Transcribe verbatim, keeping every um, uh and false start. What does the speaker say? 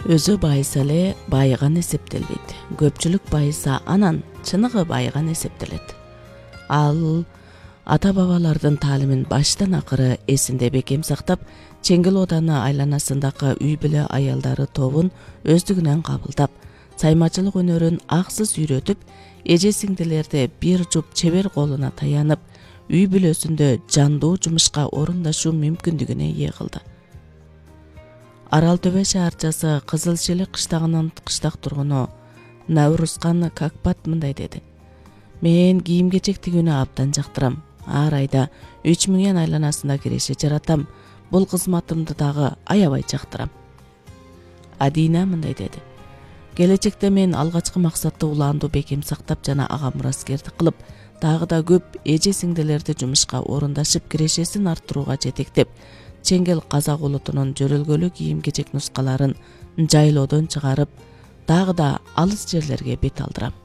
Өзү байыса эле байыган эсептелбейт. Көпчүлүк байыса анан чыныгы байыган эсептелет. Ал ата бабалардын таалимин баштан акыры эсинде бекем сактап, Чеңгел ооданы айланасындагы үй бүлө аялдары тобун өздүгүнөн кабылдап, саймачылык өнөрүн аксыз үйрөтүп, эже сиңдилерди бир жуп чебер колуна таянып, үй бүлөсүндө жандуу жумушка орундашуу мүмкүндүгүнө ээ кылды. Арал Төбө шаарчасы Кызыл Шелек кыштагынын кыштак тургуну Наврузкан Какпат мындай деди: "Мен кийим-кечек тигүүнү абдан жактырам. Ар айда үч миң ен айланасында киреше жаратам. Бул кызматымды дагы аябай жактырам." Адина мындай деди: "Келечекте мен алгачкы максатты улаандуу бекем сактап жана ага мураскердик кылып, дагы да көп эже сиңдилерди жумушка орундашып кирешесин арттырууга жетектеп, Чеңгел казак улутунун жөрөлгөлүү кийим-кечек нускаларын жайлоодон чыгарып, дагы да алыс жерлерге бет алдырам."